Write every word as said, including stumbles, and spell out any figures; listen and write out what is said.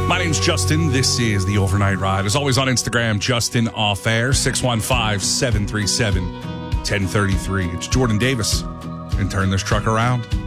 My name's Justin. This is the Overnight Ride. As always on Instagram, Justin Off Air, six one five, seven three seven, one zero three three. It's Jordan Davis. And turn this truck around.